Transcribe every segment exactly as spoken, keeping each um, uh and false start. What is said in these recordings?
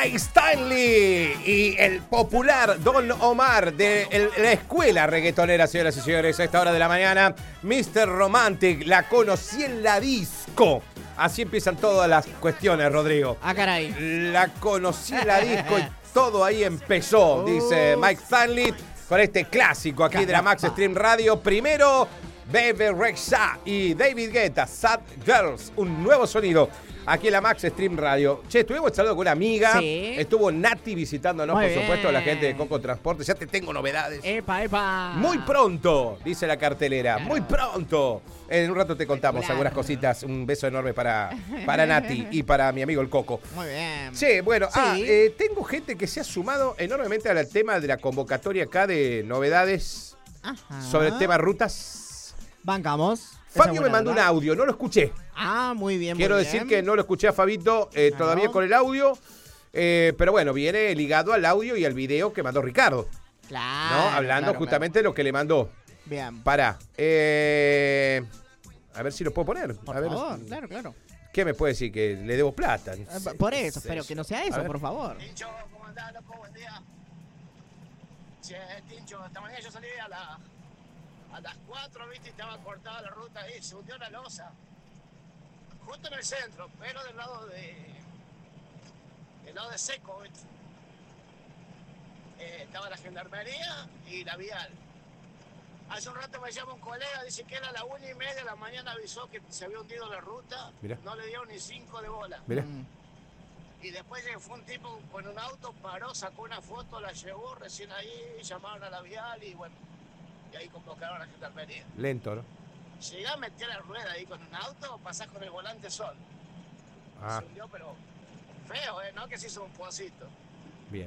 Mike Stanley y el popular Don Omar de el, la escuela reggaetonera, señoras y señores, a esta hora de la mañana. mister Romantic, la conocí en la disco. Así empiezan todas las cuestiones, Rodrigo. Ah, caray. La conocí en la disco y todo ahí empezó, dice Mike Stanley, con este clásico aquí de la Max Stream Radio. Primero, Bebe Rexha y David Guetta, Sad Girls, un nuevo sonido aquí en la Max Stream Radio. Che, estuvimos charlando con una amiga. Sí. Estuvo Nati visitándonos, Muy por supuesto, bien. la gente de Coco Transporte. Ya te tengo novedades. Epa, epa. Muy pronto, dice la cartelera. Claro. Muy pronto. En un rato te contamos Claro. algunas cositas. Un beso enorme para, para Nati y para mi amigo el Coco. Muy bien. Che, bueno, Sí. ah, eh, tengo gente que se ha sumado enormemente al tema de la convocatoria acá de novedades Ajá. sobre el tema rutas. Bancamos. Fabio Esa me buena mandó un duda. audio, no lo escuché. Ah, muy bien. Quiero muy decir bien. que no lo escuché a Fabito eh, Claro. todavía con el audio. eh, pero bueno, viene ligado al audio y al video que mandó Ricardo, Claro. ¿no? Hablando claro, justamente de lo que le mandó. claro. Bien. Pará. Eh, a ver si lo puedo poner. Por a ver, favor, claro, claro. ¿Qué me puede decir? Que le debo plata. Eh, Por eso, Sí. pero que no sea A eso, ver. por favor. Tincho, ¿cómo andás, loco? Buen día. Che, Tincho, esta mañana yo salí a, la, a las cuatro, viste, y estaba cortada la ruta ahí, se hundió la losa. Justo en el centro, pero del lado de... del lado de Seco, viste. Eh, estaba la gendarmería y la vial. Hace un rato me llama un colega, dice que era a la una y media de la mañana, avisó que se había hundido la ruta. Mirá. No le dieron ni cinco de bola. Mirá. Mm. Y después llegó- fue un tipo con un auto, paró, sacó una foto, la llevó, recién ahí llamaron a la vial y bueno, y ahí convocaron a la gendarmería. Lento, ¿no? Llegá a meter la rueda ahí con un auto o pasás con el volante sol. Ah, Se hundió, pero feo, ¿eh? ¿No? Que se hizo un pocito. bien.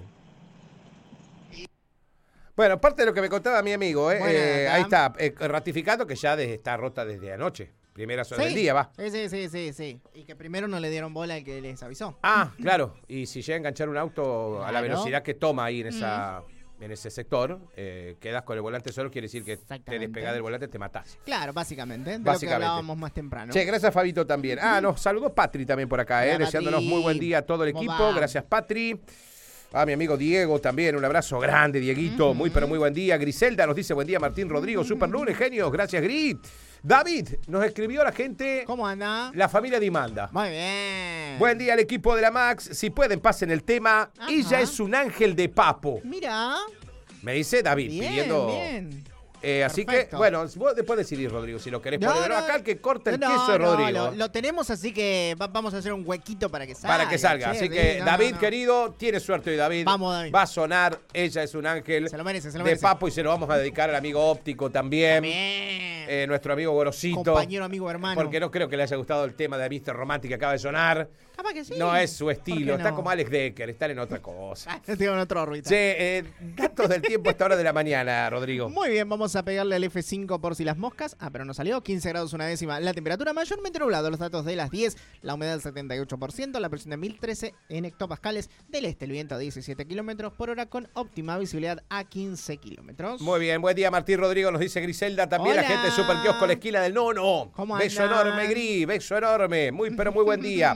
Bueno, parte de lo que me contaba mi amigo, ¿eh? Bueno, Eh, acá. ahí está, eh, ratificando que ya desde- está rota desde anoche. Primeras horas Sí. del día, va. Sí, sí, sí, sí, sí. Y que primero no le dieron bola al que les avisó. Ah, claro. Y si llega a enganchar un auto a la Claro. velocidad que toma ahí en esa en ese sector, eh, quedas con el volante solo, quiere decir que te Exactamente. despegás del volante, te matás. Claro, básicamente. De lo que Básicamente. hablábamos más temprano. Che, gracias Fabito también. Ah, nos saludó Patri también por acá, eh, Hola, deseándonos Patri. muy buen día a todo el ¿Cómo equipo. va? Gracias Patri. A mi amigo Diego también, un abrazo grande, Dieguito. Muy, pero muy buen día. Griselda nos dice buen día, Martín Rodrigo. Super lunes, genios. Gracias, Grit. David, nos escribió la gente, ¿Cómo anda? la familia Dimanda. Muy bien. Buen día al equipo de la Max. Si pueden, pasen el tema. Ajá. Ella es un ángel de papo. Mira. Me dice David, Bien, pidiendo. bien. Eh, así Perfecto. que, bueno, vos después decidís, Rodrigo, si lo querés No, poner. Pero no, acá el que corta el no, queso es no, Rodrigo. lo, lo tenemos, así que va- vamos a hacer un huequito para que salga. Para que salga. che, Así sí, que, no, David, no, no. querido, tiene suerte hoy, David. Vamos, David. Va a sonar. Ella es un ángel Se lo merece, se lo de merece. papo y se lo vamos a dedicar al amigo óptico también. Bien. Eh, nuestro amigo Gorosito. Compañero, amigo, hermano. Porque no creo que le haya gustado el tema de mister Romantic que acaba de sonar. Capaz que sí. No es su ¿Por estilo. qué Está no? como Alex Decker. Están en otra cosa. Ah, tengo en otro ruido. Che, eh, datos del tiempo a esta hora de la mañana, Rodrigo. Muy bien, vamos a pegarle al F cinco por si las moscas. Ah, pero no salió. quince grados una décima. La temperatura mayormente nublado. Los datos de las diez. La humedad del setenta y ocho por ciento. La presión de mil trece en hectopascales. Del este el viento a diecisiete kilómetros por hora con óptima visibilidad a quince kilómetros. Muy bien, buen día Martín Rodrigo, nos dice Griselda, también la Hola. gente de Super Kiosco, la esquina del Nono. ¿Cómo Beso andan? enorme, Gris, beso enorme, muy pero muy buen día.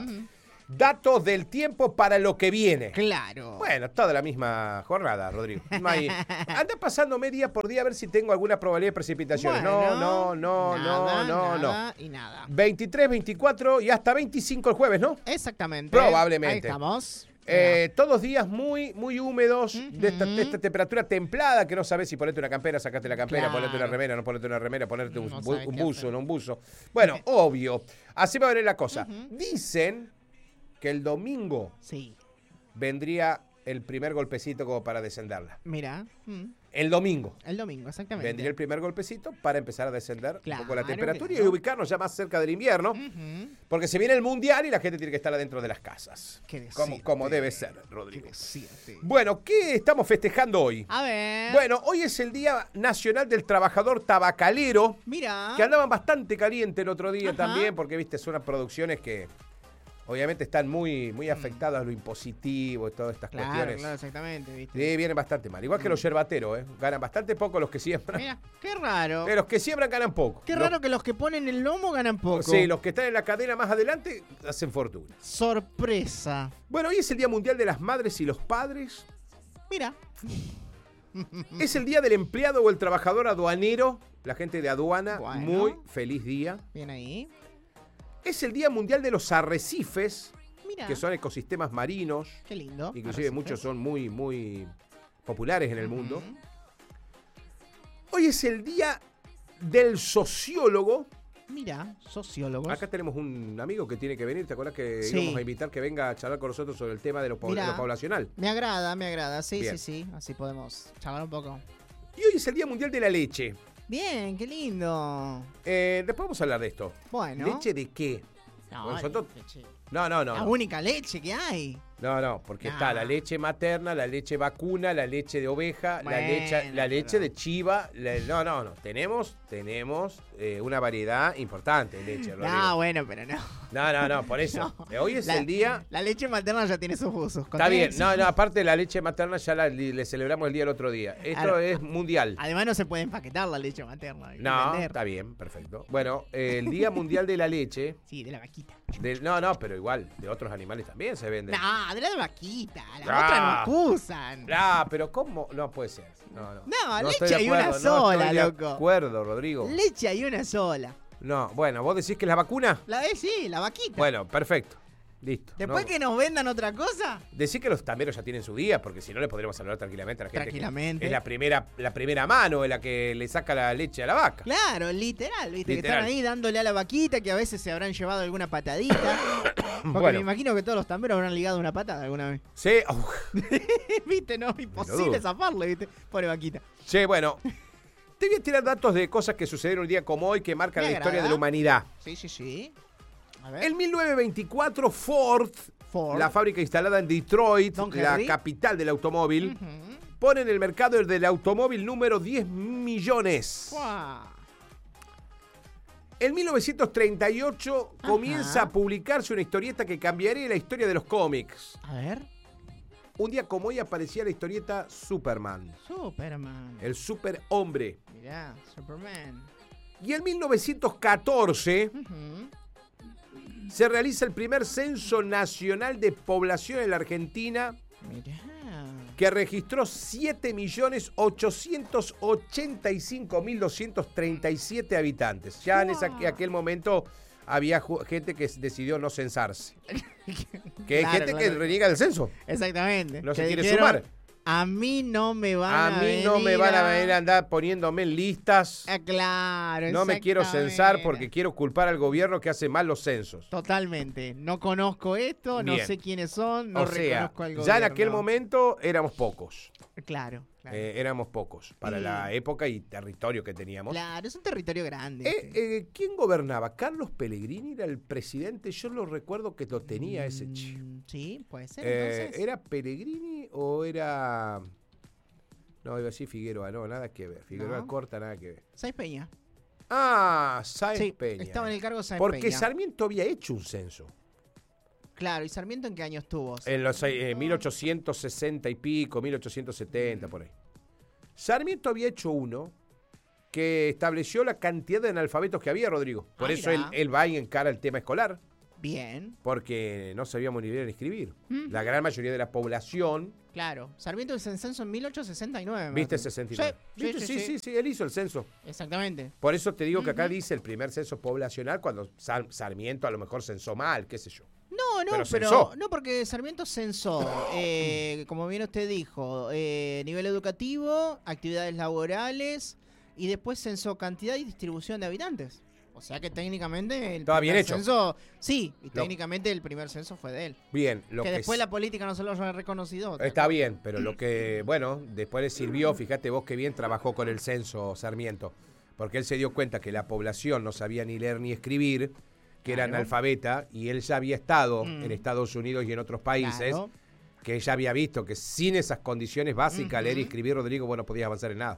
Datos del tiempo para lo que viene. Claro. Bueno, toda la misma jornada, Rodrigo. No hay- Anda pasándome día por día a ver si tengo alguna probabilidad de precipitaciones. no, Bueno, no, no, nada, no, no, nada y nada. no. veintitrés, veinticuatro y hasta veinticinco el jueves, ¿no? Exactamente. Probablemente. Ahí estamos. Eh, todos días muy, muy húmedos, de, esta, Ujú. de esta temperatura templada, que no sabes si ponerte una campera, sacarte la campera, Claro. ponerte una remera, no ponerte una remera, ponerte un, No bu- sabes un qué buzo, hacer. no un buzo. Bueno, obvio. Así va a venir la cosa. Ujú. Dicen que el domingo Sí. vendría el primer golpecito como para descenderla. Mira. mm, El domingo El domingo, exactamente. vendría el primer golpecito para empezar a descender Claro, un poco la temperatura claro. y ubicarnos ya más cerca del invierno, Ujú. porque se viene el mundial y la gente tiene que estar adentro de las casas. Qué Como, decirte. como debe ser, Qué Rodrigo. decirte. Bueno, ¿qué estamos festejando hoy? A ver. Bueno, hoy es el Día Nacional del Trabajador Tabacalero, Mira. que andaban bastante caliente el otro día Ajá. también, porque, viste, son unas producciones que obviamente están muy, muy afectados a lo impositivo y todas estas Claro, cuestiones. claro, exactamente, ¿viste? Sí, vienen bastante mal. Igual que los yerbateros, ¿eh? Ganan bastante poco los que siembran. Mira, qué raro. Eh, los que siembran ganan poco. Qué Los- raro que los que ponen el lomo ganan poco. Sí, los que están en la cadena más adelante hacen fortuna. Sorpresa. Bueno, hoy es el Día Mundial de las Madres y los Padres. Mira. Es el Día del Empleado o el Trabajador Aduanero. La gente de aduana, Bueno. muy feliz día. Bien ahí. Es el Día Mundial de los Arrecifes, Mira. que son ecosistemas marinos. Qué lindo. Inclusive Arrecifes. muchos son muy, muy populares en el mundo. Ujú. Hoy es el Día del Sociólogo. Mira, sociólogos. Acá tenemos un amigo que tiene que venir. ¿Te acuerdas que Sí. íbamos a invitar que venga a charlar con nosotros sobre el tema de lo, po- Mirá. de lo poblacional? Me agrada, me agrada. Sí, Bien. sí, sí. Así podemos charlar un poco. Y hoy es el Día Mundial de la Leche. Bien, qué lindo. Eh, después vamos a hablar de esto. Bueno. ¿Leche de qué? No, Nosotros- leche. No, no, no. La No, única leche que hay. no, no, porque No. está la leche materna, la leche vacuna, la leche de oveja, la Bueno, leche, la leche pero- de chiva. la- no, no, no. Tenemos, tenemos eh, una variedad importante de leche, Rodrigo. Ah, bueno, pero no. No, no, no, por eso. No. Eh, Hoy es La- el día. La leche materna ya tiene sus usos. Está bien, Contenés. no, no, aparte de la leche materna ya la- le celebramos el día el otro día. Esto Claro. es mundial. Además no se puede empaquetar la leche materna. hay que No, vender. está bien, perfecto. Bueno, eh, el Día Mundial de la Leche. Sí, de la vaquita. del- no, no, pero igual, de otros animales también se venden. No, de la vaquita. Las Ah. otras no acusan. Ah, pero ¿cómo? No puede ser. No, no. No, estoy leche de hay una acuerdo, no sola, estoy de loco. acuerdo, Rodrigo. Leche hay una sola. No, bueno, ¿vos decís que es la vacuna? La de sí, la vaquita. Bueno, perfecto. Listo. Después No. que nos vendan otra cosa. Decir que los tamberos ya tienen su día, porque si no le podríamos hablar tranquilamente a la gente. que Tranquilamente. es la primera, la primera mano, es la que le saca la leche a la vaca. Claro, literal, viste, que Literal. están ahí dándole a la vaquita, que a veces se habrán llevado alguna patadita. Porque Bueno. me imagino que todos los tamberos habrán ligado una patada alguna vez. Sí, uh, viste, no, dudo. imposible zafarle, viste. Pobre vaquita. che, bueno. Te voy a tirar datos de cosas que sucedieron un día como hoy que marcan Me la historia agrada. de la humanidad. Sí, sí, sí. A ver. En mil novecientos veinticuatro, Ford, Ford. la fábrica instalada en Detroit, Don la Henry. capital del automóvil, Ujú. pone en el mercado del automóvil número diez millones. Fua. En mil novecientos treinta y ocho Ajá. comienza a publicarse una historieta que cambiaría la historia de los cómics. A ver. Un día como hoy aparecía la historieta Superman, Superman. el superhombre. Mirá, Superman. Y en mil novecientos catorce Ujú. se realiza el primer censo nacional de población en la Argentina, Mirá. que registró siete millones ochocientos ochenta y cinco mil doscientos treinta y siete habitantes. Ya en esa- Wow. aquel momento había ju- gente que decidió no censarse. Que hay Claro, gente claro. que reniega del censo. Exactamente. No se Que quiere dijeron, sumar. A mí no me van a A mí no me venir van a venir a andar poniéndome en listas. Ah, claro, No me quiero censar exactamente. porque quiero culpar al gobierno que hace mal los censos. Totalmente. No conozco esto, no Bien. sé quiénes son, no o sea, reconozco al ya gobierno. en aquel momento éramos pocos. Claro, claro. Eh, éramos pocos para Sí. la época y territorio que teníamos. Claro, es un territorio grande. Eh, este. eh, ¿Quién gobernaba? ¿Carlos Pellegrini era el presidente? Yo lo recuerdo que lo tenía ese Mm, chico. Sí, puede ser, Eh, entonces. ¿Era Pellegrini o era...? No, iba a decir Figueroa, no, nada que ver. Figueroa No. corta, nada que ver. Sáenz Peña. Ah, Sáenz Sí, Peña. estaba en el cargo Sáenz Porque Peña. Sarmiento había hecho un censo. Claro, ¿y Sarmiento en qué año estuvo? En los eh, mil ochocientos sesenta y pico, mil ochocientos setenta, por ahí. Sarmiento había hecho uno que estableció la cantidad de analfabetos que había, Rodrigo. Por Ah, eso él, mirá. él va y encara el tema escolar, Bien, porque no sabíamos ni leer ni escribir. Mm. La gran mayoría de la población, claro. Sarmiento hizo el censo en mil ochocientos sesenta y nueve. me viste, parece. sesenta y nueve. Sí, ¿Viste? sí, Sí, sí, sí, sí, él hizo el censo. Exactamente. Por eso te digo que acá Ujú. dice el primer censo poblacional, cuando Sar- Sarmiento a lo mejor censó mal, qué sé yo. No, no, Pero pero, censó. no, porque Sarmiento censó, eh, como bien usted dijo, eh, nivel educativo, actividades laborales y después censó cantidad y distribución de habitantes. O sea que técnicamente el Estaba bien primer hecho. censo, sí, y Lo- técnicamente el primer censo fue de él. Bien, lo que, que, después s- la política no se lo haya reconocido. otra Está cosa. bien, pero lo que, bueno, después le sirvió, fíjate vos qué bien trabajó con el censo Sarmiento, porque él se dio cuenta que la población no sabía ni leer ni escribir, que era Claro. analfabeta, y él ya había estado Mm. en Estados Unidos y en otros países, Claro. que ya había visto que sin esas condiciones básicas, Ujú. leer y escribir, Rodrigo, vos no podías avanzar en nada.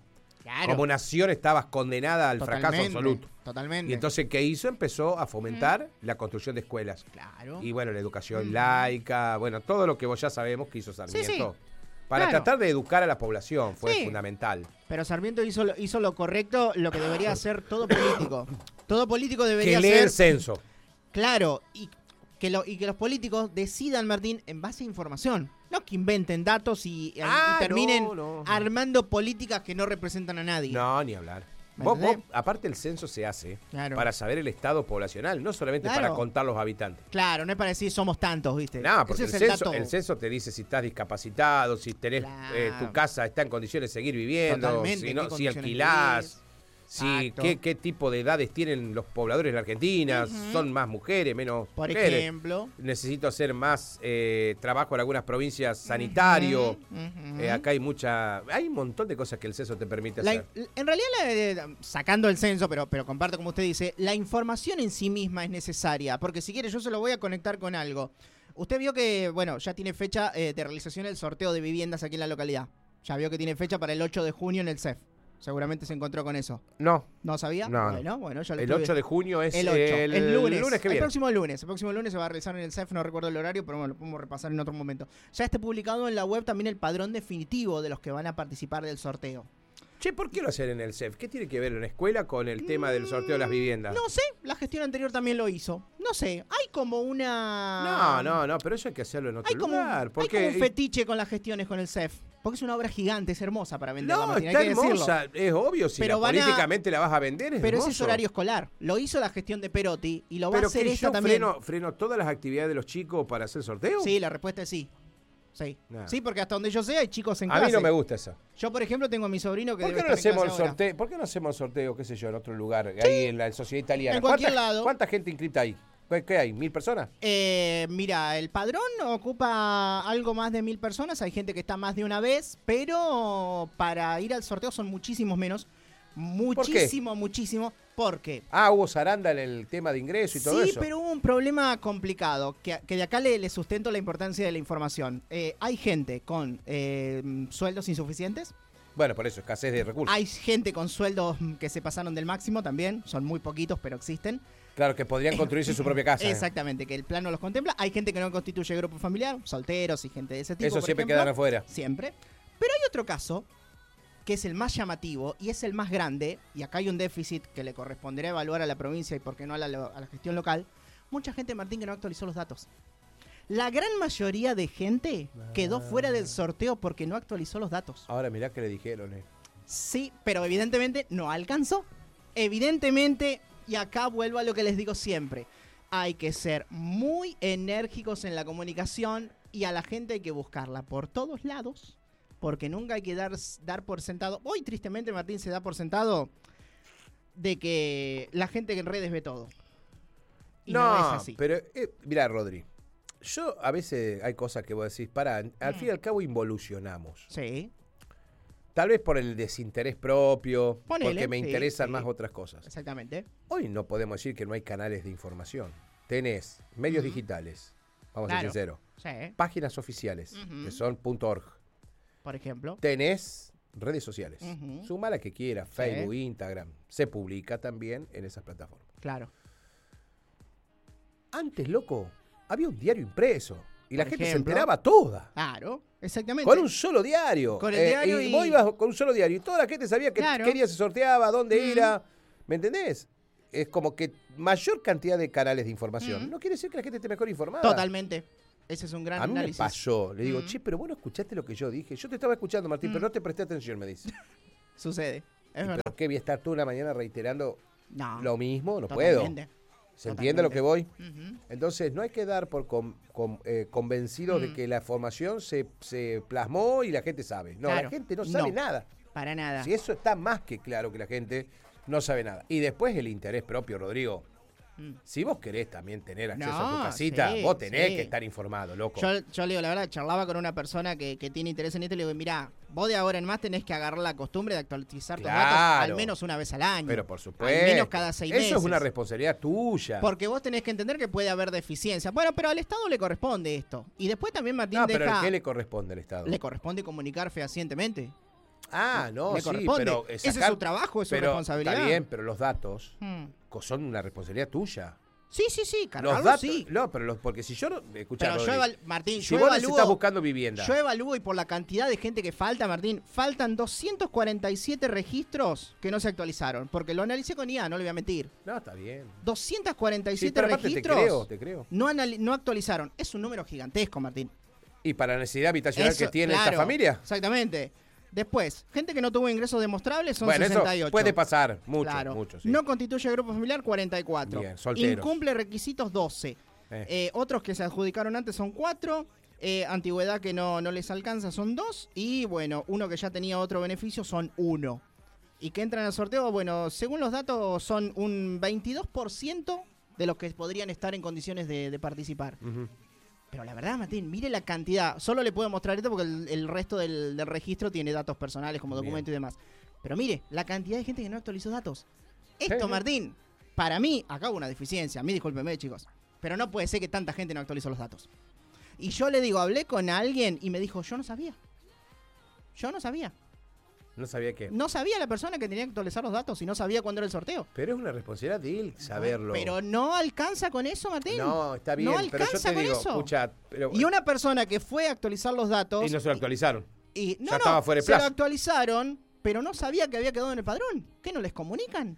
Claro. Como nación estabas condenada al Totalmente, fracaso absoluto. Totalmente. Y entonces, ¿qué hizo? Empezó a fomentar mm. la construcción de escuelas. Claro. Y bueno, la educación mm. laica, bueno, todo lo que vos ya sabemos que hizo Sarmiento. Sí, sí. Para Claro. tratar de educar a la población, fue Sí. fundamental. Pero Sarmiento hizo lo, hizo lo correcto, lo que debería hacer todo político. Todo político debería Que lee ser... el censo. Claro, y que, lo, y que los políticos decidan, Martín, en base a información. No que inventen datos y, Ah, y terminen no, no, no. armando políticas que no representan a nadie. No, ni hablar. ¿Me Vos, vos, entendés? aparte el censo se hace Claro. para saber el estado poblacional, no solamente Claro. para contar los habitantes. Claro, no es para decir somos tantos, ¿viste? No, porque el Ese es el censo, dato. el censo te dice si estás discapacitado, si tenés Claro. eh, tu casa está en condiciones de seguir viviendo, Totalmente, si, no, qué si condiciones alquilás, vivís. si Exacto. qué, qué tipo de edades tienen los pobladores de la Argentina, Ujú. son más mujeres, menos Por mujeres. ejemplo. Necesito hacer más eh, trabajo en algunas provincias sanitario. Ujú, ujú. Eh, acá hay mucha, hay un montón de cosas que el censo te permite La- hacer. en realidad, la- eh, sacando el censo, pero, pero comparto como usted dice, la información en sí misma es necesaria, porque si quiere yo se lo voy a conectar con algo. Usted vio que, bueno, ya tiene fecha eh, de realización el sorteo de viviendas aquí en la localidad. Ya vio que tiene fecha para el ocho de junio en el C E F. Seguramente se encontró con eso. No, ¿No sabía? No, no. Bueno, bueno, ya lo el estuve- ocho de junio es El ocho, el, el lunes. que el viene. próximo lunes. El próximo lunes se va a realizar en el C E F, no recuerdo el horario, pero bueno, lo podemos repasar en otro momento. Ya está publicado en la web también el padrón definitivo de los que van a participar del sorteo. Che, ¿por qué lo hacen en el C E F? ¿Qué tiene que ver una escuela con el tema del sorteo de las viviendas? No sé, la gestión anterior también lo hizo. No sé, hay como una... No, no, no, pero eso hay que hacerlo en otro Hay como, lugar. hay Porque como un fetiche con las gestiones con el C E F. Porque es una obra gigante, es hermosa para venderla, no, Martín, hay está que decirlo. hermosa, es obvio, si Pero la van a- políticamente la vas a vender, es Pero ese hermoso. es horario escolar. Lo hizo la gestión de Perotti y lo va Pero a hacer que esta yo también. freno, freno todas las actividades de los chicos para hacer sorteo. Sí, la respuesta es sí. Sí. Nah. Sí, porque hasta donde yo sé hay chicos en a clase. mí no me gusta eso. Yo, por ejemplo, tengo a mi sobrino que ¿Por qué debe no estar en hacemos el clase ahora. sorteo? ¿Por qué no hacemos el sorteo, qué sé yo, en otro lugar? Ahí en la sociedad italiana. En cualquier ¿Cuánta, lado. ¿Cuánta gente inscrita hay? ¿Qué, qué hay? ¿Mil personas? Eh, mira, el padrón ocupa algo más de mil personas. Hay gente que está más de una vez, pero para ir al sorteo son muchísimos menos. Muchísimo, muchísimo. Porque Ah, hubo zaranda en el tema de ingreso y todo sí, eso. pero hubo un problema complicado, que, que de acá le, le sustento la importancia de la información. Eh, hay gente con eh, sueldos insuficientes, Bueno, por eso, escasez de recursos. hay gente con sueldos que se pasaron del máximo también, son muy poquitos, pero existen. Claro, que podrían construirse su propia casa. ¿eh? Exactamente, que el plan no los contempla. Hay gente que no constituye grupo familiar, solteros y gente de ese tipo. Eso por siempre ejemplo. quedan afuera. Siempre. Pero hay otro caso, que es el más llamativo y es el más grande, y acá hay un déficit que le corresponderá evaluar a la provincia y por qué no a la, a la gestión local. Mucha gente, Martín, que no actualizó los datos. La gran mayoría de gente quedó fuera del sorteo porque no actualizó los datos. Ahora mirá que le dijeron, eh. Sí, pero evidentemente no alcanzó. Evidentemente, y acá vuelvo a lo que les digo siempre, hay que ser muy enérgicos en la comunicación y a la gente hay que buscarla por todos lados, porque nunca hay que dar, dar por sentado. Hoy, tristemente, Martín, se da por sentado de que la gente en redes ve todo. Y no, es así. pero eh, mirá, Rodri, yo a veces hay cosas que vos decís, pará, al Mm. fin y al cabo involucionamos. Sí, Tal vez por el desinterés propio, Ponele, porque me sí, interesan sí. más otras cosas. exactamente. Hoy no podemos decir que no hay canales de información. Tenés medios Ujú. digitales, vamos Claro. a ser sinceros. Sí, Páginas oficiales, Ujú. que son .org. por ejemplo. Tenés redes sociales. Ujú. Suma la que quiera, Facebook, Instagram. Se publica también en esas plataformas. Claro. Antes, loco, había un diario impreso. Y la Por gente ejemplo. se enteraba toda. Claro, exactamente. Con un solo diario. Con el diario y, y- vos ibas con un solo diario. Y toda la gente sabía que Claro. qué día se sorteaba, dónde Mm. era. ¿Me entendés? Es como que mayor cantidad de canales de información. Mm. No quiere decir que la gente esté mejor informada. Totalmente. Ese es un gran A mí me análisis. pasó. Le digo, Mm. che, pero vos no escuchaste lo que yo dije. Yo te estaba escuchando, Martín, Mm. pero no te presté atención, me dice. Sucede. Es ¿Y verdad. ¿Pero qué voy a estar toda una mañana reiterando No. lo mismo? No puedo. Totalmente. ¿Se entiende lo que voy? Ujú. Entonces, no hay que dar por con- con- eh, convencidos de Mm. que la formación se, se plasmó y la gente sabe. No, Claro. la gente no sabe No. nada. Para nada. Si eso está más que claro que la gente no sabe nada. Y después el interés propio, Rodrigo. Mm. Si vos querés también tener acceso No, a tu casita, sí, vos tenés sí. que estar informado, loco. Yo, yo le digo la verdad, charlaba con una persona que, que tiene interés en esto y le digo, mirá, vos de ahora en más tenés que agarrar la costumbre de actualizar tus datos Claro. al menos una vez al año. Pero por supuesto. Al menos cada seis Eso meses. es una responsabilidad tuya. Porque vos tenés que entender que puede haber deficiencia. Bueno, pero al Estado le corresponde esto. Y después también Martín no, pero deja... ¿qué le corresponde al Estado? le corresponde comunicar fehacientemente. Ah, no, Le sí, corresponde. pero... Ese es su trabajo, es su pero, responsabilidad. Está bien, pero los datos Hmm. son una responsabilidad tuya. Sí, sí, sí, Los cargarlo datos, sí. no, pero los, porque si yo no, escucha, Pero yo Rodri, eval- Martín, si yo vos evalúo, estás buscando vivienda, yo evalúo y por la cantidad de gente que falta, Martín, faltan doscientos cuarenta y siete registros que no se actualizaron, porque lo analicé con I A, no le voy a mentir. no, está bien. doscientos cuarenta y Sí, siete pero aparte te registros creo, te creo. No, anali- no actualizaron. Es un número gigantesco, Martín. Y para la necesidad habitacional Eso, que tiene claro, esta familia. Exactamente. Después, gente que no tuvo ingresos demostrables son Bueno, sesenta y ocho. eso puede pasar, mucho, Claro. mucho, sí. No constituye grupo familiar cuarenta y cuatro. Bien, solteros. Incumple requisitos doce. Eh. Eh, otros que se adjudicaron antes son cuatro. Eh, antigüedad que no, no les alcanza son dos. Y bueno, uno que ya tenía otro beneficio son uno. Y que entran al sorteo, bueno, según los datos son un veintidós por ciento de los que podrían estar en condiciones de, de participar. Ujú. Pero la verdad, Martín, mire la cantidad. Solo le puedo mostrar esto porque el, el resto del, del registro tiene datos personales como documento y demás. Pero mire, la cantidad de gente que no actualizó datos. Esto, Sí. Martín, para mí, acá hubo una deficiencia. A mí, discúlpeme, chicos. Pero no puede ser que tanta gente no actualizó los datos. Y yo le digo, hablé con alguien y me dijo, yo no sabía. Yo no sabía. No sabía qué. No sabía la persona que tenía que actualizar los datos y no sabía cuándo era el sorteo. Pero es una responsabilidad de él saberlo. Pero no alcanza con eso, Martín. No, está bien, No pero yo alcanza te con digo, eso. escucha, pero, Y una persona que fue a actualizar los datos... y no se lo actualizaron. Y, no, Ya no, estaba fuera de se lo plazo. actualizaron, pero no sabía que había quedado en el padrón. ¿Qué no les comunican?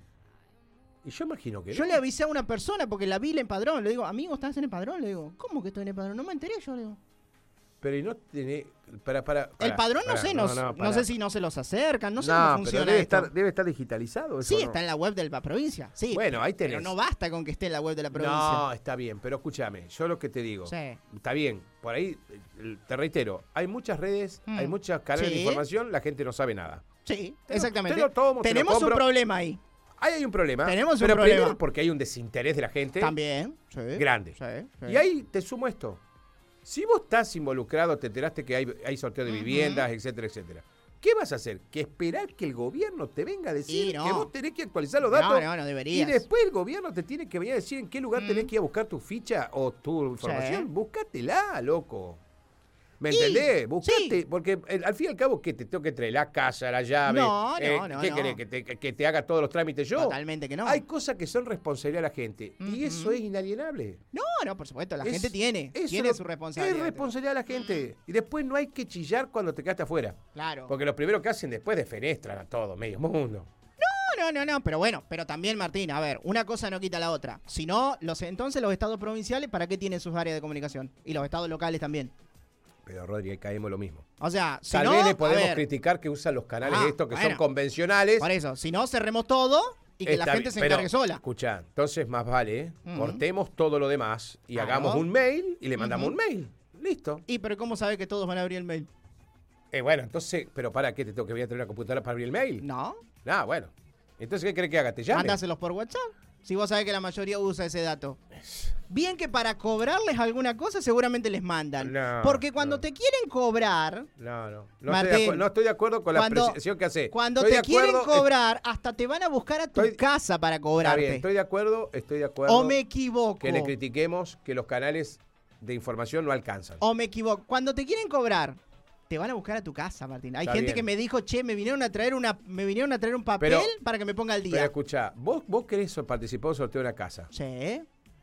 Y yo imagino que Yo no. le avisé a una persona porque la vi en el padrón. Le digo, amigo, ¿estás en el padrón? Le digo, ¿cómo que estoy en el padrón? No me enteré yo, le digo. Pero y no tiene... Para, para, para, el padrón no para, sé, no, no, no para. sé si no se los acercan, no sé No, cómo pero funciona debe esto. estar, debe estar digitalizado eso, Sí, ¿no? está en la web de la provincia, sí. Bueno, ahí tenés. Pero no basta con que esté en la web de la provincia. No, está bien, pero escúchame, yo lo que te digo, Sí. está bien, por ahí, eh, te reitero, hay muchas redes, Mm. hay muchos canales Sí. de información, la gente no sabe nada. Sí, Te lo- exactamente. te lo tomo, te lo Tenemos un compro. problema ahí. Ahí hay un problema. Tenemos un pero problema. primero porque hay un desinterés de la gente También. Sí. grande. Sí, sí. Y ahí te sumo esto. Si vos estás involucrado, te enteraste que hay, hay sorteo de Ujú. viviendas, etcétera, etcétera. ¿Qué vas a hacer? ¿Que esperar que el gobierno te venga a decir Y no. que vos tenés que actualizar los No, datos? no, no Y deberías. después el gobierno te tiene que venir a decir en qué lugar Mm. tenés que ir a buscar tu ficha o tu información. Sí. Búscatela, loco. ¿Me Y, entendés? Buscate, sí. porque eh, al fin y al cabo, ¿qué te tengo que traer? La casa, la llave. No, no, eh, no, ¿Qué no. querés? ¿Que te, que te haga todos los trámites yo? Totalmente que no. Hay cosas que son responsabilidad de la gente. Y eso Ujú. es inalienable. No, no, por supuesto, la Es- gente tiene. eso Tiene no- su responsabilidad. Es responsabilidad de la gente. Y después no hay que chillar cuando te quedaste afuera. Claro. Porque lo primero que hacen después defenestran a todo, medio mundo. No, no, no, no, pero bueno, pero también, Martín, a ver, una cosa no quita la otra. Si no, los, entonces los estados provinciales, ¿para qué tienen sus áreas de comunicación? Y los estados locales también. Pero Rodri, ahí caemos lo mismo. O sea, si Tal no, vez le a podemos ver, criticar que usan los canales Ah, estos que son bueno. convencionales. por eso, si no, cerremos todo y que Está la gente bien, se pero, encargue sola. Escucha, entonces más vale, ¿eh? Ujú. cortemos todo lo demás y Claro. hagamos un mail y le mandamos Ujú. un mail. Listo. Y pero ¿cómo sabe que todos van a abrir el mail? Eh, bueno, entonces, pero para qué te tengo que voy a tener una computadora para abrir el mail. No, Ah, bueno. Entonces, ¿qué crees que haga? ¿Te llame? mándaselos por WhatsApp. Si vos sabés que la mayoría usa ese dato. Bien que para cobrarles alguna cosa seguramente les mandan. No, Porque cuando no. te quieren cobrar, No, no. No, Martín, estoy de, acu- no estoy de acuerdo con la cuando- apreciación que hace. cuando Estoy te de quieren acuerdo, eh, cobrar, hasta te van a buscar a tu estoy- casa para Está cobrarte. bien, estoy de acuerdo, estoy de acuerdo. O me equivoco. Que le critiquemos que los canales de información no alcanzan. O me equivoco. Cuando te quieren cobrar, te van a buscar a tu casa, Martín. Hay Está gente bien. que me dijo, che, me vinieron a traer una, me vinieron a traer un papel Pero- para que me ponga al Pero día. escucha, vos, vos querés participar de un sorteo de una casa. Sí.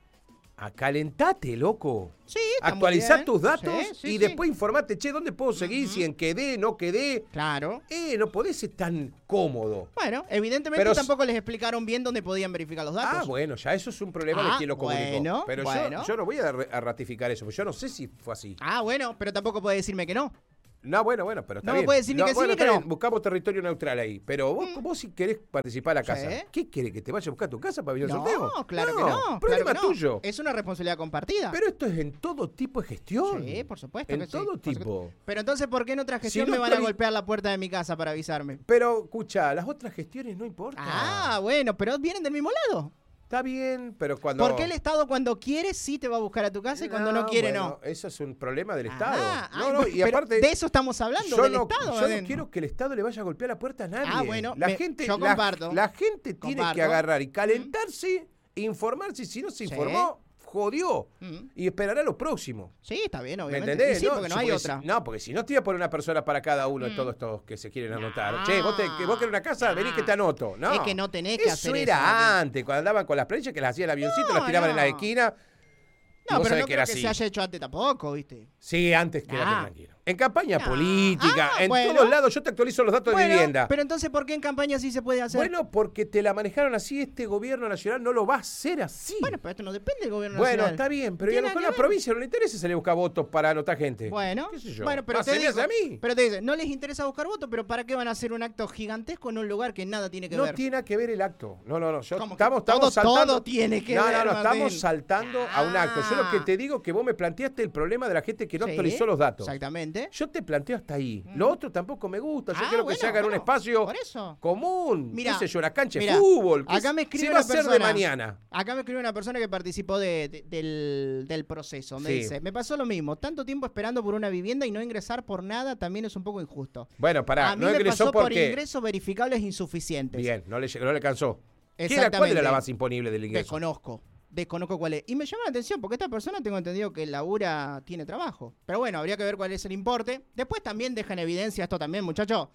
Acalentate, loco. Sí, está muy Actualizá bien. tus datos Sí, sí, y sí. después informate, che, ¿dónde puedo seguir? Ujú. Si en quedé, no quedé. Claro. Eh, no podés ser tan cómodo. Bueno, evidentemente Pero- tampoco les explicaron bien dónde podían verificar los datos. Ah, bueno, ya eso es un problema Ah, de quien lo comunicó. bueno, Pero yo- bueno. yo, no voy a, re- a ratificar eso, porque yo no sé si fue así. Ah, bueno, pero tampoco puede decirme que no. No, bueno, bueno, pero está No me bien. puede decir ni que sí bueno, ni que está no. bien, buscamos territorio neutral ahí. Pero vos, vos si querés participar a la casa, Sí. ¿qué querés? ¿Que te vaya a buscar a tu casa para venir al No, sorteo? claro que no. Problema claro que no. tuyo. Es una responsabilidad compartida. Pero esto es en todo tipo de gestión. Sí, por supuesto En que sí, todo por supuesto. tipo. Pero entonces, ¿por qué en otra gestión Si no me van a estoy- golpear la puerta de mi casa para avisarme? Pero, escucha, las otras gestiones no importan. Ah, bueno, pero vienen del mismo lado. Está bien, pero cuando... ¿Por qué el Estado cuando quiere sí te va a buscar a tu casa y cuando no, quiere bueno, no? Eso es un problema del Ah, Estado. ah, no, no, y pero aparte... de eso estamos hablando, yo del no, Estado. yo no Adén. quiero que el Estado le vaya a golpear la puerta a nadie. Ah, bueno, la me- gente, yo la- comparto. La, gente tiene Comparto. que agarrar y calentarse, informarse. Si no se Sí. informó, jodió. Mm. Y esperará lo próximo. Sí, está bien, ¿Me obviamente. entendés? Y sí, porque no hay porque otra. Si, no, porque si no te iba a poner una persona para cada uno de Mm. todos estos que se quieren anotar. No. Che, vos, te, que vos querés una casa, No. vení que te anoto. No. Es que no tenés que eso hacer era eso, Martín. antes, cuando andaban con las planchas que las hacía el avioncito, No, las tiraban en no. la esquina. y No, vos pero sabés no que creo era que así. se haya hecho antes tampoco, ¿viste? Sí, antes quédate Ah. tranquilo. En campaña No. política, Ah, en bueno. todos lados, yo te actualizo los datos Bueno, de vivienda. pero entonces, ¿por qué en campaña sí se puede hacer? Bueno, porque te la manejaron así, este gobierno nacional no lo va a hacer así. Bueno, pero esto no depende del gobierno Bueno, nacional. está bien, pero a Tiene lo mejor que a la ver. provincia no le interesa salir a buscar votos para anotar gente. Bueno, ¿Qué sé yo? bueno, pero Ah, te se me digo, hace a mí. pero te dice, no les interesa buscar votos, pero ¿para qué van a hacer un acto gigantesco en un lugar que nada tiene que No ver? tiene nada que ver el acto. No, no, no. Yo, ¿Cómo que estamos, todo- estamos saltando. todo tiene que no, ver, No, no, Martín? estamos saltando a un acto. Yo lo que Ah. te digo es que vos me planteaste el problema de la gente que no Sí, actualizó los datos. Exactamente. Yo te planteo hasta ahí. Lo otro tampoco me gusta. Yo Ah, quiero bueno, que se haga en un bueno, espacio por eso. común. Mirá, ¿Qué sé yo? Una cancha de mirá, fútbol. ¿Qué acá se- me escribe se una va a hacer de persona. mañana. Acá me escribe una persona que participó de, de- del, del proceso. Me Sí. dice, me pasó lo mismo. Tanto tiempo esperando por una vivienda y no ingresar por nada también es un poco injusto. Bueno, pará. a mí no me ingresó pasó por porque. ingresos verificables insuficientes. Bien, no le, llegó- no le alcanzó. ¿Qué era, ¿Cuál Exactamente. era la base imponible del ingreso? Desconozco. Desconozco cuál es. Y me llama la atención porque esta persona tengo entendido que labura tiene trabajo. Pero bueno, habría que ver cuál es el importe. Después también deja en evidencia esto también, muchacho.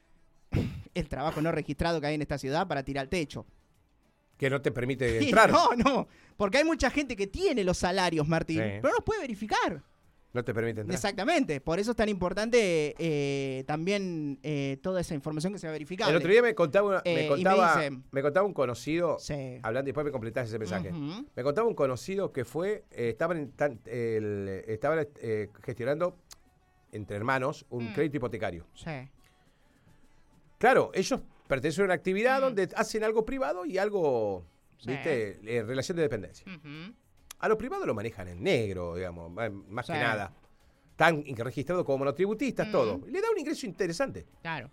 El trabajo no registrado que hay en esta ciudad para tirar al techo. Que no te permite Y entrar. No, no. Porque hay mucha gente que tiene los salarios, Martín, Sí. pero no los puede verificar. No te permite entrar. Exactamente. Por eso es tan importante eh, también eh, toda esa información que sea verificable. El otro día me contaba, una- Eh, me y me contaba, dice- me contaba un conocido, Sí. hablando, después me completás ese mensaje. Ujú. Me contaba un conocido que fue, eh, estaban, en tan- el- estaban eh, gestionando entre hermanos un Mm. crédito hipotecario. Sí. Claro, ellos pertenecen a una actividad Mm. donde hacen algo privado y algo, Sí. viste, eh, relación de dependencia. Ujú. A los privados lo manejan en negro, digamos, más más Sí. que nada. Están registrados como monotributistas, Mm. todo. Y le da un ingreso interesante. Claro.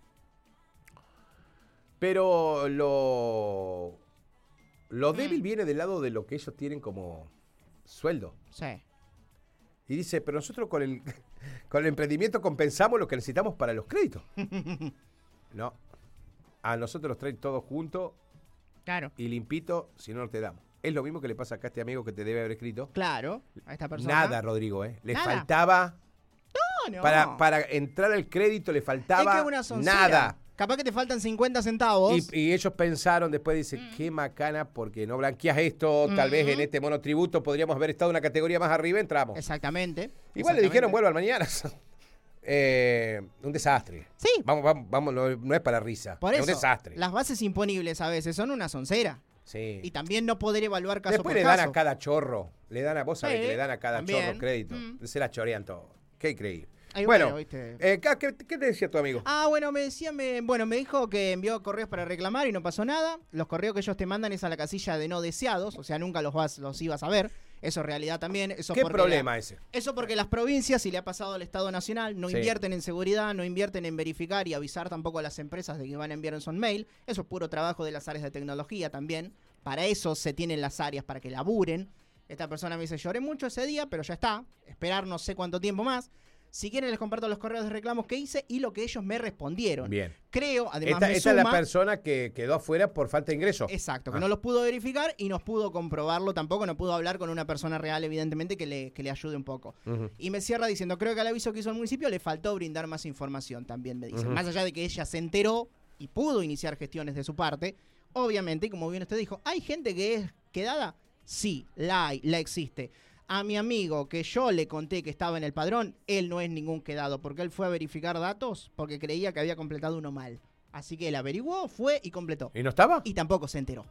Pero lo, lo Mm. débil viene del lado de lo que ellos tienen como sueldo. Sí. Y dice, pero nosotros con el, con el emprendimiento compensamos lo que necesitamos para los créditos. No. A nosotros los traen todos juntos Claro. y limpito si no nos te damos. Es lo mismo que le pasa acá a este amigo que te debe haber escrito. Claro. A esta persona. Nada, Rodrigo, ¿eh? Le Nada. faltaba, No, no. para, para entrar al crédito le es faltaba que es una soncera. nada. Capaz que te faltan cincuenta centavos. Y, y ellos pensaron después, dice, Mm. qué macana, porque no blanqueas esto, tal vez en Ujú. este monotributo podríamos haber estado una categoría más arriba, entramos. Exactamente. Igual le dijeron, Exactamente. vuelvan mañana. Eh, un desastre. Sí. Vamos, vamos, vamos, no, no es para risa. Por es eso, un desastre. las bases imponibles a veces son una soncera. Sí. Y también no poder evaluar caso Después por le dan caso. a cada chorro. Le dan a vos sabés Sí, que le dan a cada también. chorro crédito. Mm. Se la chorean todo. Qué increíble. Ay, bueno, bueno, ¿viste? eh, ¿qué, qué te decía tu amigo? Ah, bueno, me decía, me, bueno, me dijo que envió correos para reclamar y no pasó nada. Los correos que ellos te mandan es a la casilla de no deseados, o sea, nunca los vas, los ibas a ver. Eso es realidad también. Eso ¿Qué porque problema la- ese? Eso porque las provincias, y le ha pasado al Estado Nacional, no Sí. invierten en seguridad, no invierten en verificar y avisar tampoco a las empresas de que van a enviar en son mail. Eso es puro trabajo de las áreas de tecnología también. Para eso se tienen las áreas, para que laburen. Esta persona me dice, lloré mucho ese día, pero ya está. Esperar no sé cuánto tiempo más. Si quieren les comparto los correos de reclamos que hice y lo que ellos me respondieron. Bien. Creo, además Esta, me esta es la suma- persona que quedó afuera por falta de ingreso. Exacto, que Ah. no los pudo verificar y no pudo comprobarlo tampoco, no pudo hablar con una persona real, evidentemente, que le, que le ayude un poco. Ujú. Y me cierra diciendo, creo que al aviso que hizo el municipio le faltó brindar más información, también me dice. Ujú. Más allá de que ella se enteró y pudo iniciar gestiones de su parte, obviamente, y como bien usted dijo, ¿hay gente que es quedada? Sí, la hay, la existe. A mi amigo que yo le conté que estaba en el padrón, él no es ningún quedado, porque él fue a verificar datos porque creía que había completado uno mal. Así que él averiguó, fue y completó. ¿Y no estaba? Y tampoco se enteró.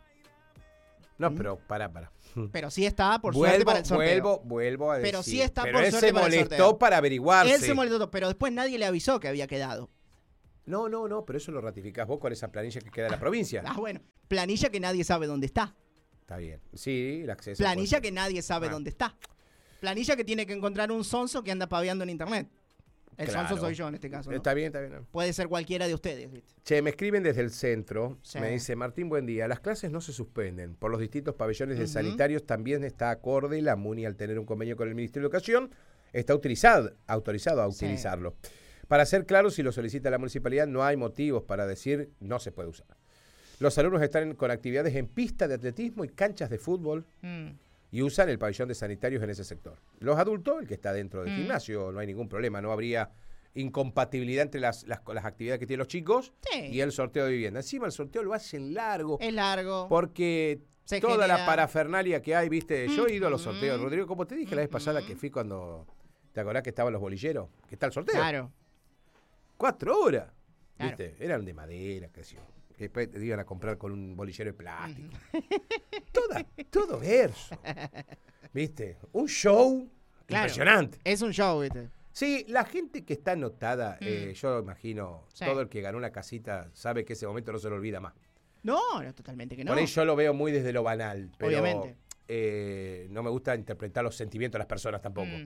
No, ¿Mm? pero pará, pará. Pero sí está, por suerte, Vuelvo, para el sorteo. vuelvo, vuelvo a decir. Pero sí está Pero por él suerte se para el molestó sorteo. para averiguarse. Él se molestó, pero después nadie le avisó que había quedado. No, no, no, pero eso lo ratificás vos con esa planilla que queda de la provincia. Ah, bueno. Planilla que nadie sabe dónde está. Está bien. Sí, el acceso. Planilla puede que nadie sabe Ah. dónde está. Planilla que tiene que encontrar un sonso que anda paveando en internet. El Claro. sonso soy yo en este caso. ser. ¿no? Está bien, está bien. Puede ser cualquiera de ustedes, ¿viste? Che, me escriben desde el centro. Sí. Me dice, Martín, buen día. Las clases no se suspenden. Por los distintos pabellones de Ujú. sanitarios también está acorde. La MUNI, al tener un convenio con el Ministerio de Educación, está utilizado, autorizado a Sí. utilizarlo. Para ser claro, si lo solicita la municipalidad, no hay motivos para decir no se puede usar. Los alumnos están con actividades en pista de atletismo y canchas de fútbol. Mm. y usan el pabellón de sanitarios en ese sector. Los adultos, el que está dentro del Mm. gimnasio, no hay ningún problema, no habría incompatibilidad entre las, las, las actividades que tienen los chicos Sí. y el sorteo de vivienda. Encima el sorteo lo hacen largo Es largo. porque Se toda genera- la parafernalia que hay, viste, yo he ido a los Ujú. sorteos, Rodrigo, como te dije la vez pasada Ujú. que fui cuando, ¿te acordás que estaban los bolilleros? Que está el sorteo. Claro. Cuatro horas. Claro. ¿Viste? Eran de madera, qué sé yo. Que después te iban a comprar con un bolillero de plástico. Toda, todo verso. ¿Viste? Un show Claro. impresionante. Es un show, ¿viste? Sí, la gente que está anotada, Mm. eh, yo imagino, Sí. todo el que ganó una casita sabe que ese momento no se lo olvida más. No, no, totalmente que no. Por ahí yo lo veo muy desde lo banal, pero Obviamente. eh, no me gusta interpretar los sentimientos de las personas tampoco. Mm.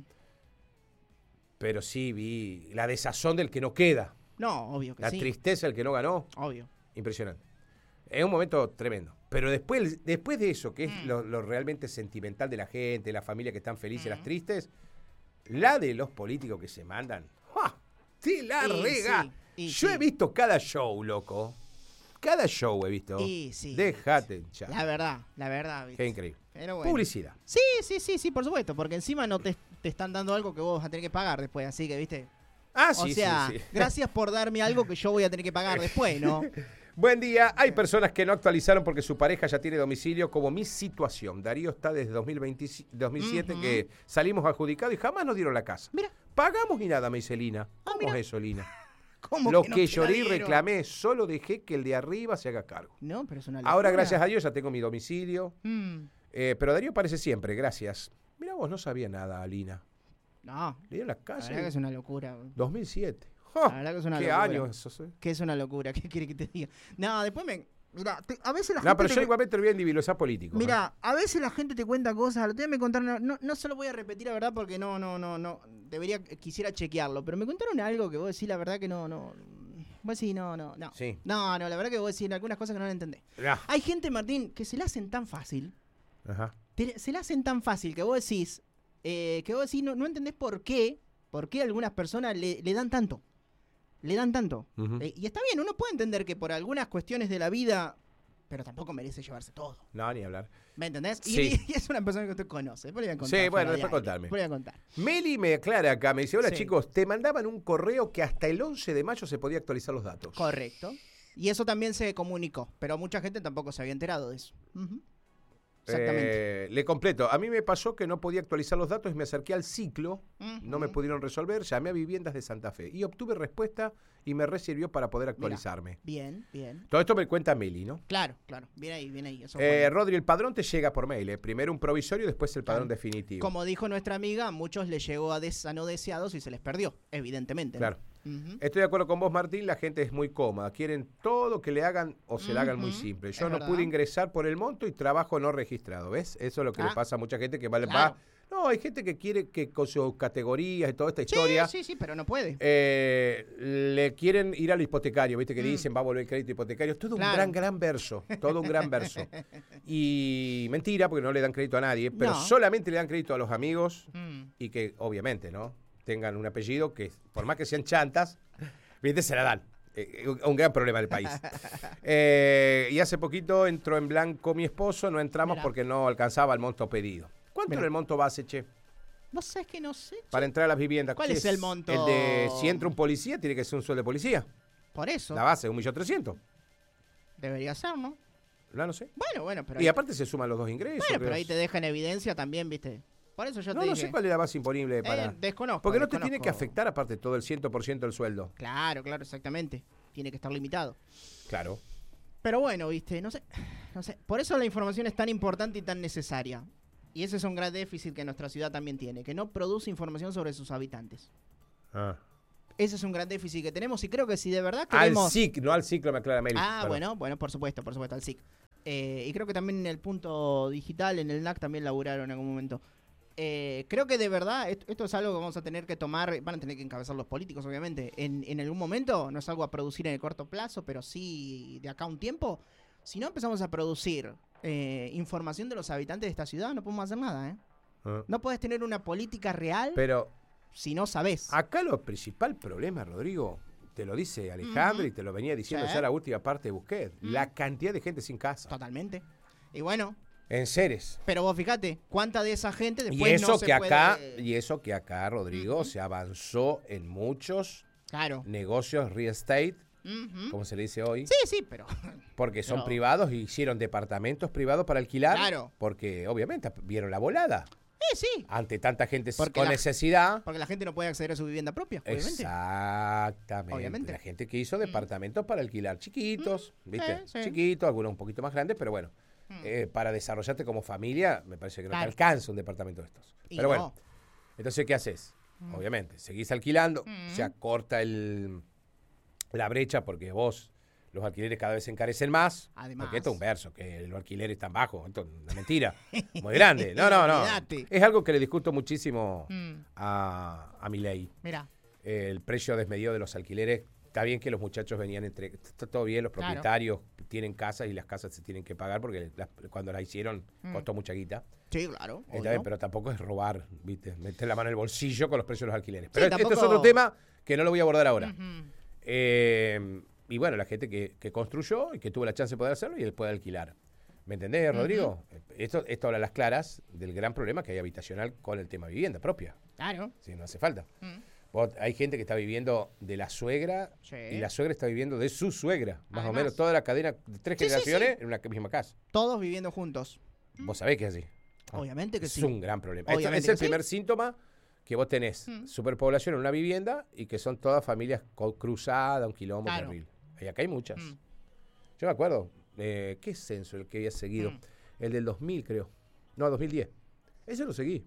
Pero sí vi la desazón del que no queda, No, obvio que la sí. tristeza del que no ganó. Obvio. Impresionante. Es un momento tremendo. Pero después, después de eso, que es Mm. lo, lo realmente sentimental de la gente, la familia que están felices, Mm. las tristes, la de los políticos que se mandan. ¡Ja! ¡Te la Y rega! sí, y Yo sí. he visto cada show, loco. Cada show he visto. Y sí. Déjate hinchar. La verdad, la verdad, ¿viste? Qué increíble. Pero bueno. Publicidad. Sí, sí, sí, sí, por supuesto, porque encima no te, te están dando algo que vos vas a tener que pagar después, así que, ¿viste? Ah, O sí, sea, sí, sí. gracias por darme algo que yo voy a tener que pagar después, ¿no? Buen día. Hay personas que no actualizaron porque su pareja ya tiene domicilio, como mi situación. Darío está desde dos mil veinte, dos mil siete Ujú. que salimos adjudicados y jamás nos dieron la casa. Mira, Pagamos y nada, me dice Lina. Ah, ¿Cómo mira. es eso, Lina? ¿cómo Lo que, no que te la lloré y dieron? reclamé, solo dejé que el de arriba se haga cargo. No, pero es una Ahora, locura. gracias a Dios, ya tengo mi domicilio. Mm, Eh, pero Darío aparece siempre, gracias. Mira vos, no sabía nada, Lina. no, Le dieron la la casa verdad que es en una locura. dos mil siete. La ¡Ja! verdad que es una ¿Qué locura. años esos, eh? Que es una locura, ¿qué quiere que te diga? No, después me... Mira, te- a veces la No, gente... pero te yo cu- igualmente lo voy a individualizar político. ¿eh? Mira, a veces la gente te cuenta cosas, al otro día me contaron, no, no se lo voy a repetir la verdad porque no, no, no, no, debería, quisiera chequearlo, pero me contaron algo que vos decís la verdad que no, no, vos decís no, no, no. Sí. No, no, la verdad que vos decís algunas cosas que no la entendés. Ah, Hay gente, Martín, que se la hacen tan fácil, Ajá. te- se la hacen tan fácil que vos decís, eh, que vos decís no, no entendés por qué, por qué algunas personas le, le dan tanto, le dan tanto. Ujú. Eh, y está bien, uno puede entender que por algunas cuestiones de la vida, pero tampoco merece llevarse todo. No, ni hablar. ¿Me entendés? Y- Sí. Y, es una persona que usted conoce. Después le voy a contar. Sí, bueno, fuera de después aire. contame. Después le voy a contar. Meli me aclara acá, me dice, hola Sí. chicos, te mandaban un correo que hasta el once de mayo se podía actualizar los datos. Correcto. Y eso también se comunicó. Pero mucha gente tampoco se había enterado de eso. Ujú. Exactamente. Eh, le completo, a mí me pasó que no podía actualizar los datos y me acerqué al ciclo, no me Ujú. pudieron resolver, llamé a Viviendas de Santa Fe y obtuve respuesta y me resirvió para poder actualizarme. Bien, bien. Todo esto me cuenta Meli, ¿no? Claro, claro. Viene ahí, viene ahí. Eso Eh, fue. Rodri, el padrón te llega por mail, ¿eh? Primero un provisorio, después el padrón Claro. definitivo. Como dijo nuestra amiga, a muchos les llegó a, des- a no deseados y se les perdió, evidentemente. ¿no? Claro. Ujú. Estoy de acuerdo con vos, Martín, la gente es muy cómoda. Quieren todo que le hagan o se le hagan muy Ujú, simple. es Yo no verdad. pude ingresar por el monto y trabajo no registrado, ¿ves? Eso es lo que le Ah, pasa a mucha gente que va... claro. va- No, hay gente que quiere que con sus categorías y toda esta Sí, historia... sí, sí, pero no puede. eh, le quieren ir al hipotecario, ¿viste? Que Mm. dicen, va a volver el crédito hipotecario. Todo Claro. un gran, gran verso. Todo un gran verso. Y mentira, porque no le dan crédito a nadie, pero No. solamente le dan crédito a los amigos Mm. y que, obviamente, ¿no? Tengan un apellido que, por más que sean chantas, ¿viste? Se la dan. Eh, un- un gran problema del país. Eh, y hace poquito entró en blanco mi esposo, no entramos Mirá. porque no alcanzaba el monto pedido. ¿Cuánto Mirá. era el monto base, che? Vos sabés que no sé. che. Para entrar a las viviendas. ¿Cuál ¿Qué es el monto? El de, si entra un policía, tiene que ser un sueldo de policía. Por eso. La base, un millón trescientos. Debería ser, ¿no? No, no sé. Bueno, bueno, pero... Y ahí- aparte se suman los dos ingresos. bueno, pero creo. ahí te deja en evidencia también, ¿viste? Por eso yo No, te no dije... sé cuál es la base imponible Eh, para... desconozco. Porque no te tiene desconozco. que afectar aparte todo el cien por ciento del sueldo. Claro, claro, exactamente. Tiene que estar limitado. Claro. Pero bueno, viste, no sé, no sé. Por eso la información es tan importante y tan necesaria. Y ese es un gran déficit que nuestra ciudad también tiene, que no produce información sobre sus habitantes. Ah. Ese es un gran déficit que tenemos y creo que si de verdad Al queremos... S I C, no al ciclo, me aclara Meli. Ah, Perdón. bueno, bueno, por supuesto, por supuesto, al S I C. Eh, y creo que también en el punto digital, en el N A C también laburaron en algún momento. Eh, creo que de verdad esto, esto es algo que vamos a tener que tomar, van a tener que encabezar los políticos, obviamente, en, en algún momento, no es algo a producir en el corto plazo, pero sí de acá a un tiempo. Si no empezamos a producir eh, información de los habitantes de esta ciudad, no podemos hacer nada, ¿eh? Ah. No puedes tener una política real Pero si no sabes. acá lo principal problema, Rodrigo, te lo dice Alejandro Ujú. y te lo venía diciendo Sí. ya la última parte de Busquets. Mm. La cantidad de gente sin casa. Totalmente. Y bueno, En seres. Pero vos fíjate, cuánta de esa gente Y después eso no se que acá, puede... y eso que acá, Rodrigo, Ujú. se avanzó en muchos Claro. negocios real estate, Ujú. como se le dice hoy, Sí, sí, pero... porque son pero- privados y hicieron departamentos privados para alquilar, Claro. porque obviamente vieron la volada Sí, sí. ante tanta gente Porque con la- necesidad. Porque la gente no puede acceder a su vivienda propia, obviamente. Exactamente. Obviamente. La gente que hizo departamentos para alquilar chiquitos, ¿viste? sí, sí. Chiquitos, algunos un poquito más grandes, pero bueno, eh, para desarrollarte como familia, me parece que no Claro. te alcanza un departamento de estos. Y Pero no. bueno, entonces, ¿qué haces? Obviamente, seguís alquilando, se acorta el, la brecha porque vos, los alquileres cada vez se encarecen más. Además. Porque esto es un verso, que los alquileres están bajos, esto es una mentira muy grande. No, no, no. Olvídate. Es algo que le discuto muchísimo Mm. a, a Milei. Mira, El precio desmedido de los alquileres. Está bien que los muchachos venían entre... Está todo bien, los Claro. propietarios tienen casas y las casas se tienen que pagar porque las- cuando las hicieron Mm. costó mucha guita. sí, claro. Está obvio. bien, pero tampoco es robar, ¿viste? Meter la mano en el bolsillo con los precios de los alquileres. Pero Sí, esto es tampoco- otro tema que no lo voy a abordar ahora. Ujú. Eh, y bueno, la gente que, que construyó y que tuvo la chance de poder hacerlo y él puede alquilar. ¿Me entendés, Rodrigo? Esto, esto habla a las claras del gran problema que hay habitacional con el tema vivienda propia. Claro. Sí, no hace falta. Mm. Vos- hay gente que está viviendo de la suegra Sí. y la suegra está viviendo de su suegra. Más o Además. menos toda la cadena de tres Sí, sí, generaciones sí. en una misma casa. Todos viviendo juntos. Vos sabés que es así. Obviamente que es sí. un gran problema. Esto Obviamente es el que sí. primer síntoma que vos tenés Mm. superpoblación en una vivienda y que son todas familias co- cruzadas, un quilombo Claro. terrible. Y acá hay muchas. Mm. Yo me acuerdo, eh, ¿qué censo el que había seguido? Mm. El del dos mil, creo. No, dos mil diez. Ese lo seguí.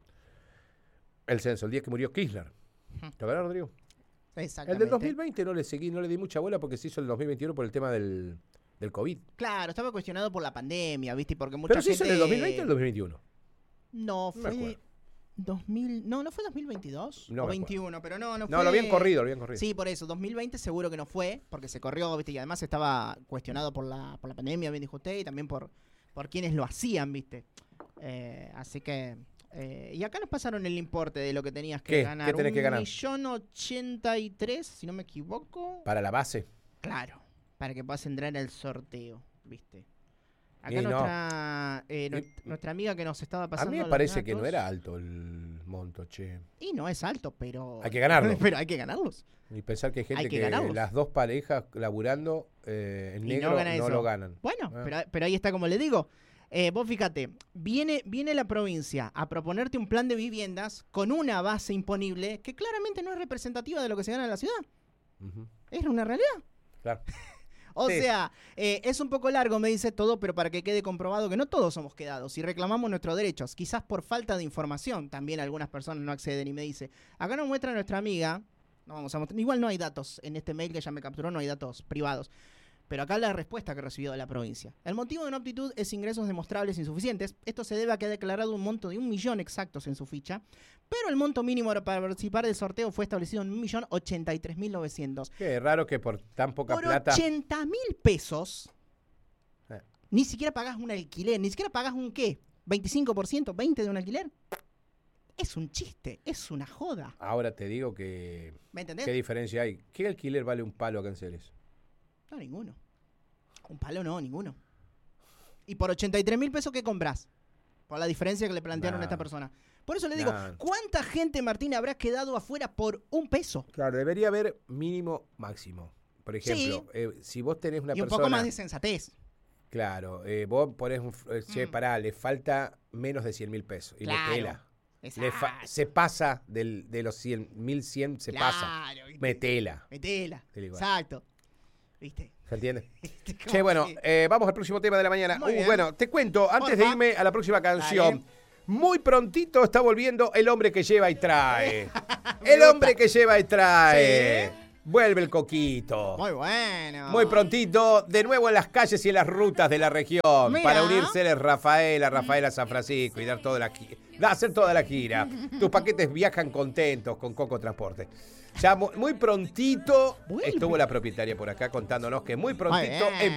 El censo, el día que murió Kirchner. ¿Te acuerdas, Rodrigo? El Exactamente. del dos mil veinte no le seguí, no le di mucha bola porque se hizo el dos mil veintiuno por el tema del, del COVID. Claro, estaba cuestionado por la pandemia, ¿viste? Porque mucha ¿Pero se gente... hizo en el dos mil veinte o el dos mil veintiuno? No, No me fue... acuerdo. dos mil... No, ¿no fue dos mil veintidós? No o me veintiuno, pero no, no fue... No, lo habían corrido, lo habían corrido. Sí, por eso. dos mil veinte seguro que no fue, porque se corrió, ¿viste? Y además estaba cuestionado por la, por la pandemia, bien dijo usted, y también por, por quienes lo hacían, ¿viste? Eh, así que... eh, y acá nos pasaron el importe de lo que tenías que ¿Qué? ganar. ¿Qué tenés Un que ganar? millón ochenta y tres, si no me equivoco. Para la base. Claro, para que puedas entrar al sorteo, ¿viste? Acá Y no. nuestra, eh, Y- nuestra, nuestra amiga que nos estaba A pasando mí me los parece que no datos- era alto el monto, che. Y no es alto, pero... Hay que ganarlo. pero hay que ganarlos. Y pensar que hay gente Hay que que, ganarlos. las dos parejas laburando eh, en Y negro no no, gana eso. lo ganan. Bueno, Ah. pero, pero ahí está como le digo. Eh, vos fíjate, viene, viene la provincia a proponerte un plan de viviendas con una base imponible que claramente no es representativa de lo que se gana en la ciudad. Ujú. Es una realidad. Claro. O Sí. sea, eh, es un poco largo, me dice todo, pero para que quede comprobado que no todos somos quedados y reclamamos nuestros derechos. Quizás por falta de información, también algunas personas no acceden y me dice, acá nos muestra nuestra amiga, no vamos a mostrar, igual no hay datos en este mail que ella me capturó, no hay datos privados. Pero acá la respuesta que recibió de la provincia. El motivo de no aptitud es ingresos demostrables insuficientes. Esto se debe a que ha declarado un monto de un millón exactos en su ficha, pero el monto mínimo para participar del sorteo fue establecido en un millón ochenta y tres mil novecientos. Qué raro que por tan poca Por plata. ochenta mil pesos, Eh. ni siquiera pagás un alquiler, ni siquiera pagás un qué, veinticinco por ciento, veinte por ciento de un alquiler. Es un chiste, es una joda. Ahora te digo que. ¿Me entendés? ¿Qué diferencia hay? ¿Qué alquiler vale un palo acá en Ceres? No, ninguno. Un palo no, ninguno. ¿Y por ochenta y tres mil pesos qué compras? Por la diferencia que le plantearon Nah. a esta persona. Por eso le digo, Nah. ¿cuánta gente, Martín, habrá quedado afuera por un peso? Claro, debería haber mínimo máximo. Por ejemplo, eh, si vos tenés una Y un persona. poco más de sensatez. Claro, eh, vos ponés un. f- eh, che, Mm. pará, le falta menos de cien mil pesos. Y Claro. metela. Le fa- Exacto. se pasa del, de los cien, mil cien, se pasa. Claro, ¿viste? Metela. Metela. Te digo. Exacto. ¿Viste? ¿Se entiende? ¿Viste cómo Che, bueno, que- eh, vamos al próximo tema de la mañana. Muy Uh, bien. bueno, te cuento, antes de Porfa. irme a la próxima canción. Dale. Muy prontito está volviendo el hombre que lleva y trae. Me El gusta. hombre que lleva y trae. Sí. Vuelve el coquito. Muy bueno. Muy prontito, de nuevo en las calles y en las rutas de la región. Mira. Para unirse eres Rafaela, Rafaela San Francisco y dar toda la gira. Hacer toda la gira. Tus paquetes viajan contentos con Coco Transporte. Ya mu- muy prontito Vuelve. estuvo la propietaria por acá contándonos que muy prontito bien.